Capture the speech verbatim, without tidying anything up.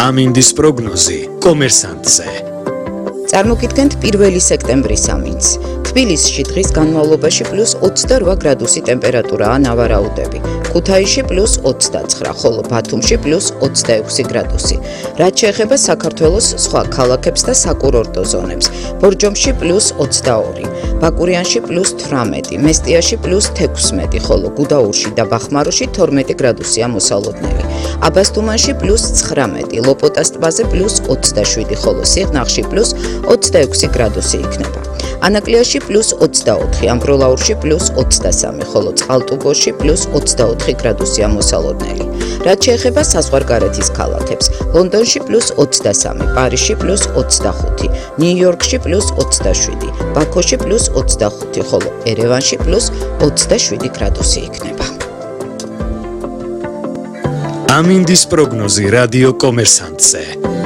ამინდის პროგნოზი კომერსანტზე. წარმოგიდგენთ პირველი სექტემბრის ამინდს. თბილისში დღის განმავლობაში პლუს ოცდაოთხ გრადუსი ტემპერატურაა ნავარაუდები. ქუთაისში პლუს ოცდაცხრა, ხოლო ბათუმში პლუს ოცდაექვსი გრადუსი. რაც შეეხება საქართველოს სხვა ქალაქებს და საკურორტო ზონებს, ბორჯომში პლუს ოცდაორი, ბაკურიანში პლუს თვრამეტი, მესტიაში პლუს თექვსმეტი, ხოლო გუდაურში და ბახმაროში თორმეტი გრადუსია მოსალოდნელი. აბასთუმანში პლუს ცხრამეტი, ლოპოტას ტბაზე პლუს ოცდაშვიდი, ხოლო სიღნაღში პლუს ოცდაექვსი გრადუსი იქნება. ანაკლიაში პლუს ოცდაოთხი, ამბროლაურში პლუს ოცდასამი, ხოლო წყალტუბოში პლუს ოცდაოთხი გრადუსია მოსალოდნელი. რაც შეეხება საზღვარგარეთის ქალაქებს, ლონდონში პლუს ოცდასამი, პარიზში პლუს ოცდახუთი, ნიუ-იორკში პლუს ოცდაშვიდი, ბაქოში პლუს ოცდახუთი, ხოლო ერევანში პლუს ოცდაშვიდი გრადუსი იქნება. ამინდის პროგნოზი რადიო კომერსანტზე.